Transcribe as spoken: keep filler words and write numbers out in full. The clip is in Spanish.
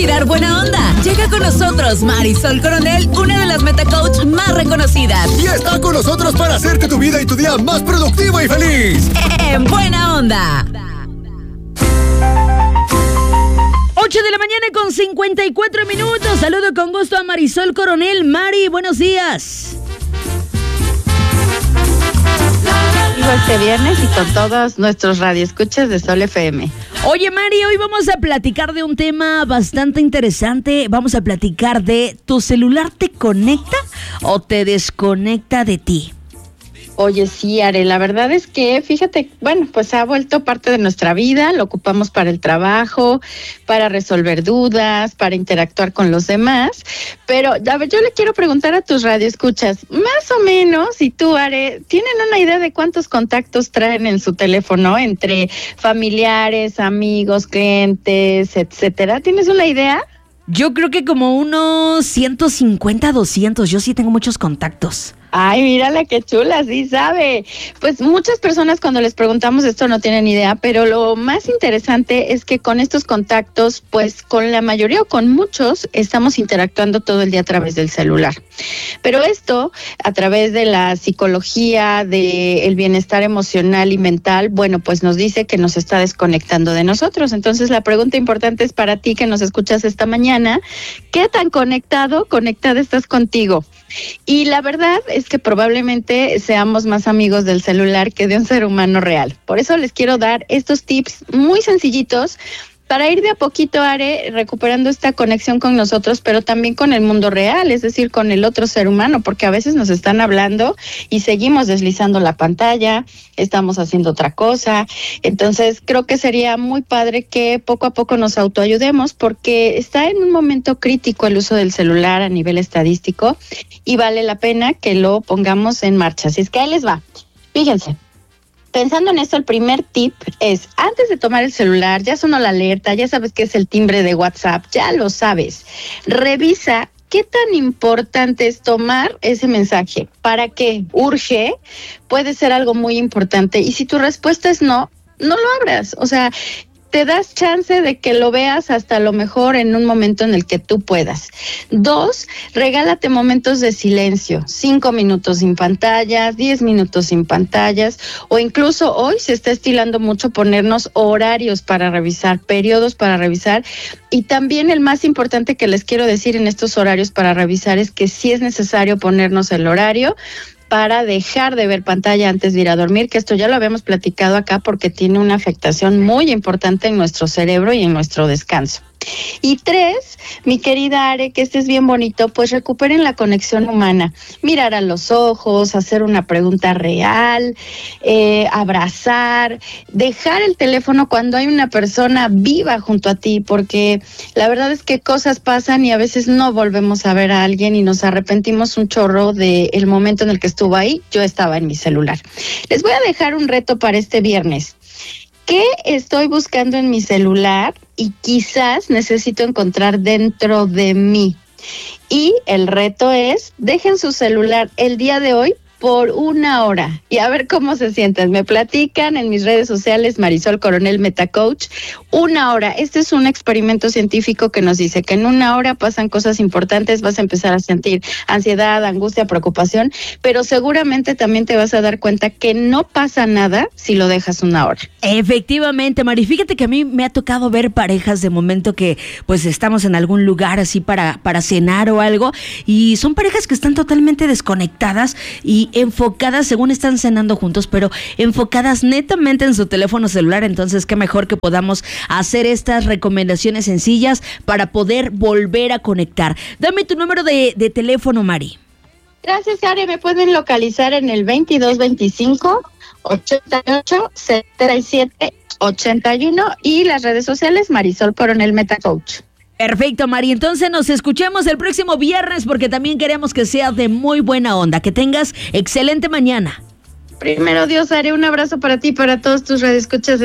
tirar buena onda. Llega con nosotros Marisol Coronel, una de las metacoach más reconocidas. Y está con nosotros para hacerte tu vida y tu día más productivo y feliz. En buena onda. ocho de la mañana con cincuenta y cuatro minutos. Saludo con gusto a Marisol Coronel. Mari, buenos días. Este viernes y con todos nuestros radioescuchas de Sol F M. Oye, Mari, hoy vamos a platicar de un tema bastante interesante. Vamos a platicar de ¿tu celular te conecta o te desconecta de ti? Oye, sí, Are, la verdad es que, fíjate, bueno, pues ha vuelto parte de nuestra vida, lo ocupamos para el trabajo, para resolver dudas, para interactuar con los demás, pero a ver, yo le quiero preguntar a tus radioescuchas, más o menos, y tú, Are, ¿tienen una idea de cuántos contactos traen en su teléfono entre familiares, amigos, clientes, etcétera? ¿Tienes una idea? Yo creo que como unos ciento cincuenta, doscientos, yo sí tengo muchos contactos. Ay, mírala qué chula, sí sabe. Pues muchas personas cuando les preguntamos esto no tienen idea, pero lo más interesante es que con estos contactos, pues con la mayoría o con muchos, estamos interactuando todo el día a través del celular. Pero esto, a través de la psicología, del bienestar emocional y mental, bueno, pues nos dice que nos está desconectando de nosotros. Entonces la pregunta importante es para ti que nos escuchas esta mañana, ¿qué tan conectado, conectada estás contigo? Y la verdad es que probablemente seamos más amigos del celular que de un ser humano real. Por eso les quiero dar estos tips muy sencillitos para ir de a poquito, Are, recuperando esta conexión con nosotros, pero también con el mundo real, es decir, con el otro ser humano, porque a veces nos están hablando y seguimos deslizando la pantalla, estamos haciendo otra cosa. Entonces, creo que sería muy padre que poco a poco nos autoayudemos, porque está en un momento crítico el uso del celular a nivel estadístico y vale la pena que lo pongamos en marcha. Así es que ahí les va. Fíjense. Pensando en esto, el primer tip es, antes de tomar el celular, ya sonó la alerta, ya sabes qué es el timbre de WhatsApp, ya lo sabes. Revisa qué tan importante es tomar ese mensaje. ¿Para qué? ¿Urge? Puede ser algo muy importante. Y si tu respuesta es no, no lo abras. O sea, te das chance de que lo veas hasta lo mejor en un momento en el que tú puedas. Dos, regálate momentos de silencio, cinco minutos sin pantallas, diez minutos sin pantallas, o incluso hoy se está estilando mucho ponernos horarios para revisar, periodos para revisar, y también el más importante que les quiero decir en estos horarios para revisar es que sí es necesario ponernos el horario para dejar de ver pantalla antes de ir a dormir, que esto ya lo habíamos platicado acá porque tiene una afectación muy importante en nuestro cerebro y en nuestro descanso. Y tres, mi querida Are, que estés bien bonito, pues recuperen la conexión humana, mirar a los ojos, hacer una pregunta real, eh, abrazar, dejar el teléfono cuando hay una persona viva junto a ti, porque la verdad es que cosas pasan y a veces no volvemos a ver a alguien y nos arrepentimos un chorro del momento en el que estuvo ahí. Yo estaba en mi celular. Les voy a dejar un reto para este viernes. ¿Qué estoy buscando en mi celular y quizás necesito encontrar dentro de mí? Y el reto es, dejen su celular el día de hoy por una hora y a ver cómo se sienten. Me platican en mis redes sociales, Marisol Coronel Metacoach, una hora. Este es un experimento científico que nos dice que en una hora pasan cosas importantes, vas a empezar a sentir ansiedad, angustia, preocupación, pero seguramente también te vas a dar cuenta que no pasa nada si lo dejas una hora. Efectivamente, Mari, fíjate que a mí me ha tocado ver parejas de momento que pues estamos en algún lugar así para, para cenar o algo, y son parejas que están totalmente desconectadas y enfocadas, según están cenando juntos, pero enfocadas netamente en su teléfono celular. Entonces, qué mejor que podamos hacer estas recomendaciones sencillas para poder volver a conectar. Dame tu número de, de teléfono, Mari. Gracias, Ari. Me pueden localizar en el veintidós veinticinco ochenta y ocho setenta y siete ochenta y uno y las redes sociales Marisol Coronel Metacoach. Perfecto, Mari. Entonces nos escuchamos el próximo viernes porque también queremos que sea de muy buena onda. Que tengas excelente mañana. Primero Dios, haré un abrazo para ti y para todos tus radioescuchas.